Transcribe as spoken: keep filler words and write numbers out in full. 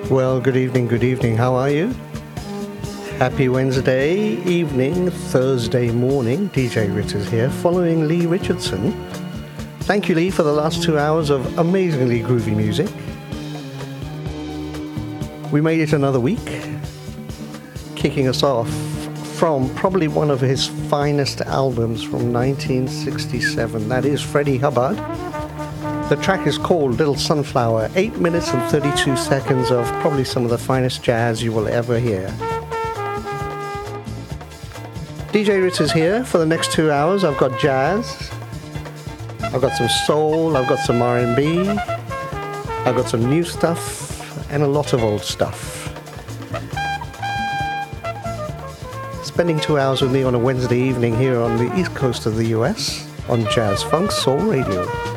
Well, good evening, good evening. How are you? Happy Wednesday evening, Thursday morning. D J Ritters here, following Lee Richardson. Thank you, Lee, for the last two hours of amazingly groovy music. We made it another week, kicking us off from probably one of his finest albums from nineteen sixty-seven. That is Freddie Hubbard. The track is called Little Sunflower. eight minutes and thirty-two seconds of probably some of the finest jazz you will ever hear. D J Ritters here for the next two hours. I've got jazz, I've got some soul, I've got some R and B, I've got some new stuff, and a lot of old stuff. Spending two hours with me on a Wednesday evening here on the east coast of the U S on Jazz Funk Soul Radio.